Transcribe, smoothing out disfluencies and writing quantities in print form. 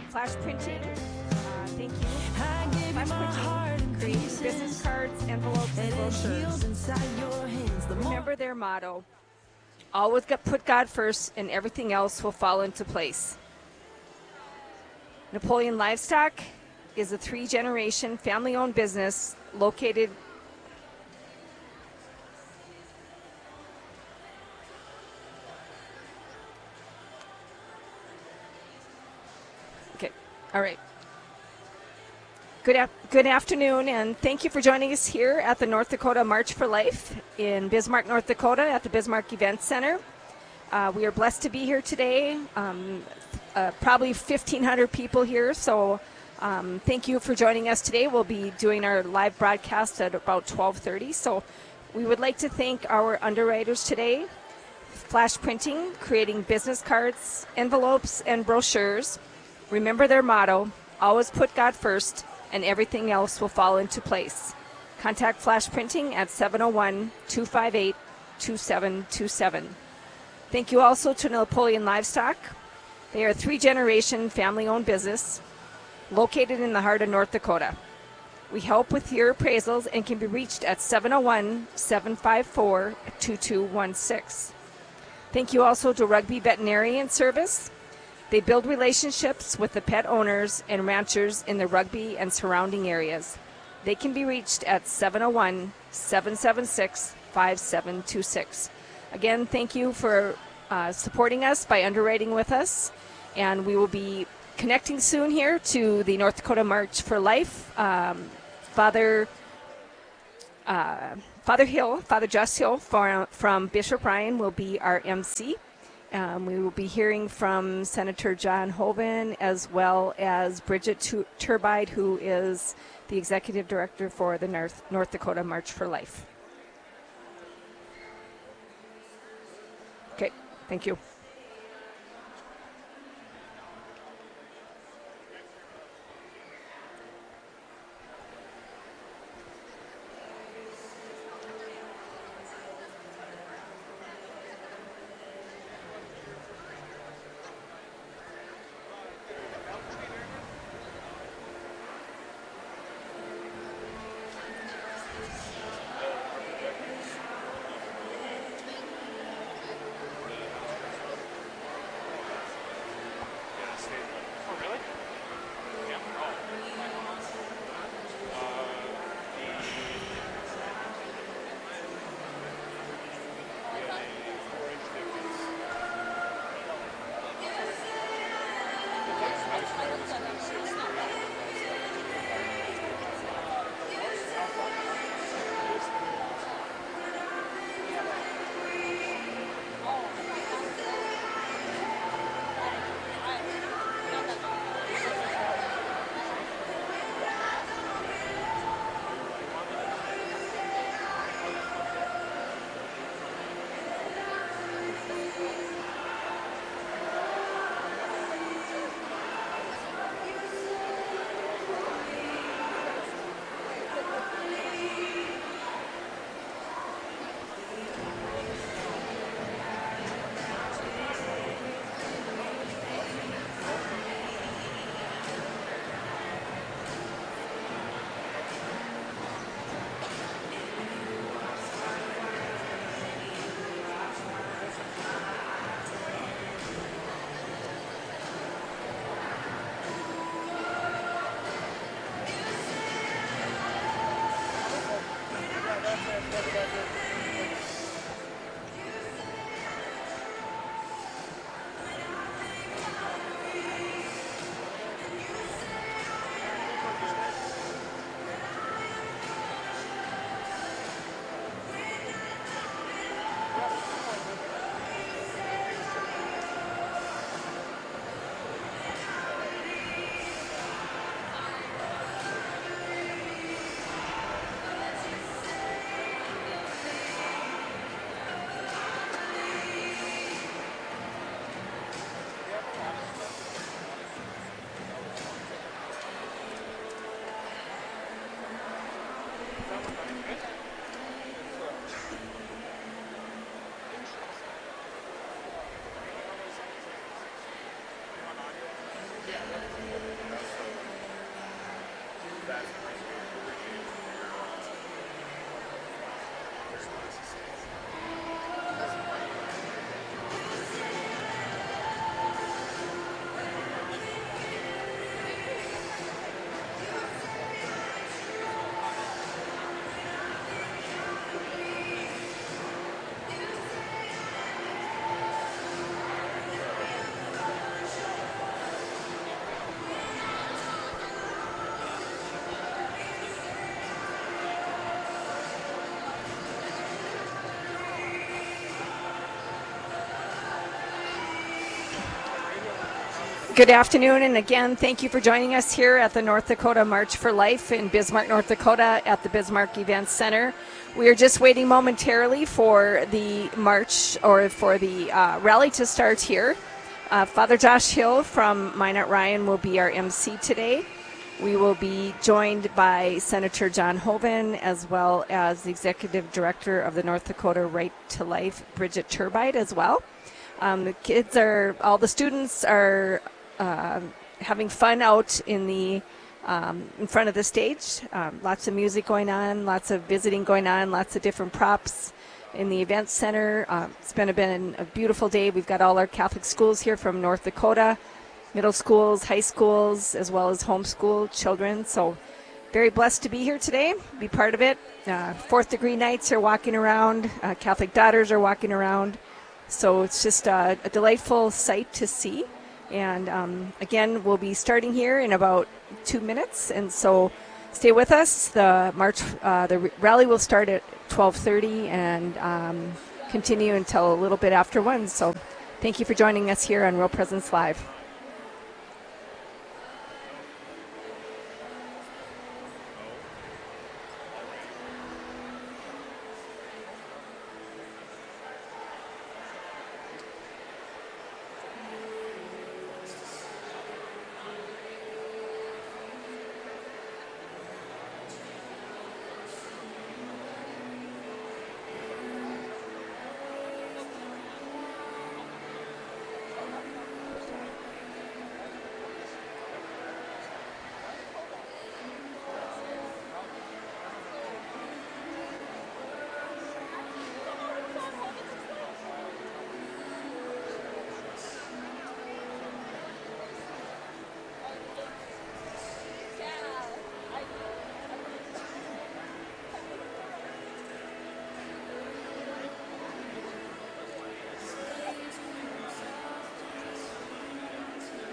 Flash Printing. Thank you. Flash Printing creates business cards, envelopes, and brochures. Remember their motto: always put God first, and everything else will fall into place. Napoleon Livestock is a 3-generation family-owned business located All right. Good afternoon, and thank you for joining us here at the North Dakota March for Life in Bismarck, North Dakota at the Bismarck Event Center. We are blessed to be here today, probably 1,500 people here, so thank you for joining us today. We'll be doing our live broadcast at about 12:30, so we would like to thank our underwriters today, Flash Printing, creating business cards, envelopes, and brochures. Remember their motto: always put God first, and everything else will fall into place. Contact Flash Printing at 701-258-2727. Thank you also to Napoleon Livestock. They are a 3-generation family-owned business located in the heart of North Dakota. We help with your appraisals and can be reached at 701-754-2216. Thank you also to Rugby Veterinarian Service. They build relationships with the pet owners and ranchers in the Rugby and surrounding areas. They can be reached at 701-776-5726. Again, thank you for supporting us by underwriting with us, and we will be connecting soon here to the North Dakota March for Life. Father Just Hill from Bishop Ryan will be our MC. We will be hearing from Senator John Hoeven as well as Bridget Turbide, who is the Executive Director for the North Dakota March for Life. Okay, thank you. Good afternoon, and again, thank you for joining us here at the North Dakota March for Life in Bismarck, North Dakota at the Bismarck Events Center. We are just waiting momentarily for the march or for the rally to start here. Father Josh Hill from Minot Ryan will be our MC today. We will be joined by Senator John Hoeven as well as the Executive Director of the North Dakota Right to Life, Bridget Turbide, as well. All the students are having fun out in front of the stage. Lots of music going on, lots of visiting going on, lots of different props in the event center. It's been a beautiful day. We've got all our Catholic schools here from North Dakota, middle schools, high schools, as well as homeschool children. So very blessed to be here today, be part of it. Fourth Degree Knights are walking around. Catholic Daughters are walking around. So it's just a delightful sight to see. And again, we'll be starting here in about 2 minutes. And so stay with us. The rally will start at 12:30 and continue until a little bit after 1. So thank you for joining us here on Real Presence Live.